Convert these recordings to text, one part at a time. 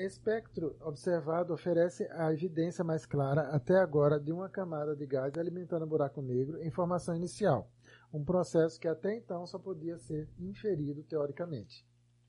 espectro observado oferece a evidência mais clara até agora de uma camada de gás alimentando o buraco negro em formação inicial, um processo que até então só podia ser inferido teoricamente.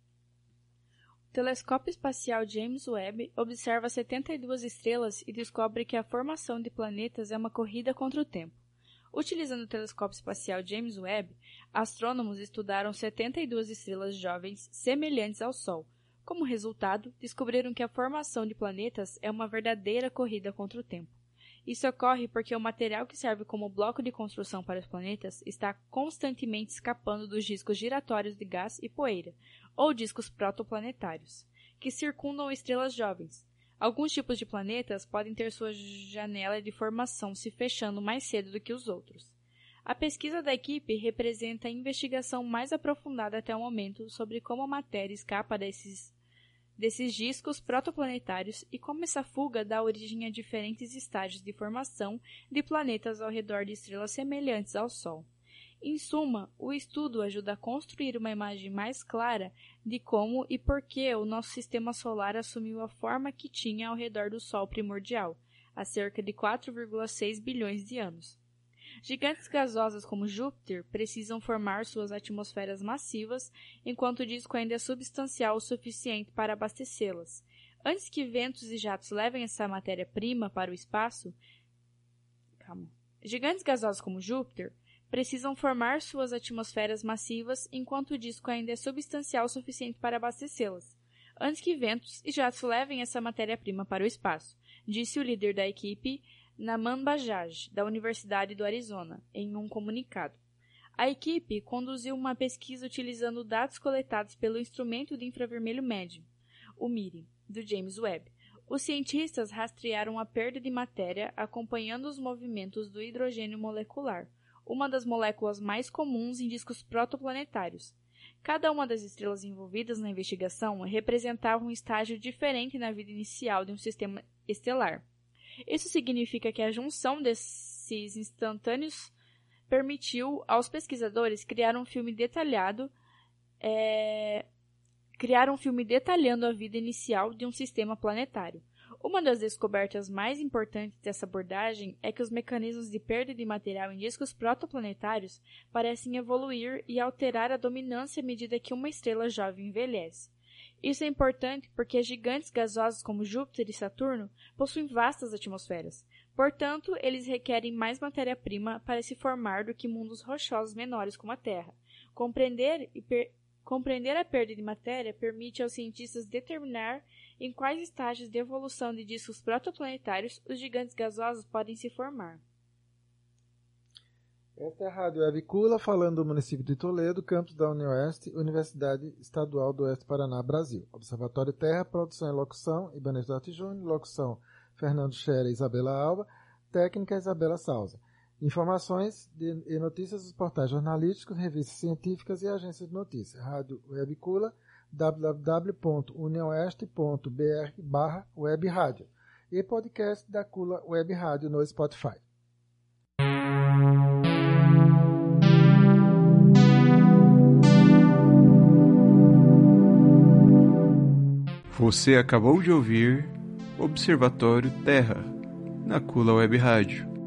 O telescópio espacial James Webb observa 72 estrelas e descobre que a formação de planetas é uma corrida contra o tempo. Utilizando o telescópio espacial James Webb, astrônomos estudaram 72 estrelas jovens semelhantes ao Sol. Como resultado, descobriram que a formação de planetas é uma verdadeira corrida contra o tempo. Isso ocorre porque o material que serve como bloco de construção para os planetas está constantemente escapando dos discos giratórios de gás e poeira, ou discos protoplanetários, que circundam estrelas jovens. Alguns tipos de planetas podem ter sua janela de formação se fechando mais cedo do que os outros. A pesquisa da equipe representa a investigação mais aprofundada até o momento sobre como a matéria escapa desses discos protoplanetários e como essa fuga dá origem a diferentes estágios de formação de planetas ao redor de estrelas semelhantes ao Sol. Em suma, o estudo ajuda a construir uma imagem mais clara de como e por que o nosso sistema solar assumiu a forma que tinha ao redor do Sol primordial, há cerca de 4,6 bilhões de anos. Gigantes gasosas como Júpiter precisam formar suas atmosferas massivas, enquanto o disco ainda é substancial o suficiente para abastecê-las. Antes que ventos e jatos levem essa matéria-prima para o espaço, gigantes gasosos como Júpiter precisam formar suas atmosferas massivas, enquanto o disco ainda é substancial o suficiente para abastecê-las. Antes que ventos e jatos levem essa matéria-prima para o espaço, disse o líder da equipe, Naman Bajaj, da Universidade do Arizona, em um comunicado. A equipe conduziu uma pesquisa utilizando dados coletados pelo Instrumento de Infravermelho Médio, o MIRI, do James Webb. Os cientistas rastrearam a perda de matéria acompanhando os movimentos do hidrogênio molecular, uma das moléculas mais comuns em discos protoplanetários. Cada uma das estrelas envolvidas na investigação representava um estágio diferente na vida inicial de um sistema estelar. Isso significa que a junção desses instantâneos permitiu aos pesquisadores criar um filme detalhando a vida inicial de um sistema planetário. Uma das descobertas mais importantes dessa abordagem é que os mecanismos de perda de material em discos protoplanetários parecem evoluir e alterar a dominância à medida que uma estrela jovem envelhece. Isso é importante porque gigantes gasosos como Júpiter e Saturno possuem vastas atmosferas. Portanto, eles requerem mais matéria-prima para se formar do que mundos rochosos menores como a Terra. Compreender a perda de matéria permite aos cientistas determinar em quais estágios de evolução de discos protoplanetários os gigantes gasosos podem se formar. Esta é a Rádio Web Cula, falando do município de Toledo, campus da UniOeste, Universidade Estadual do Oeste Paraná, Brasil. Observatório Terra, produção e locução, Ibanez Duarte Júnior, locução Fernando Scherer e Isabela Alba, técnica Isabela Souza. Informações e notícias dos portais jornalísticos, revistas científicas e agências de notícias. Rádio Web Cula, www.unioeste.br/webradio e podcast da Cula Web Rádio no Spotify. Você acabou de ouvir Observatório Terra, na Cula Web Rádio.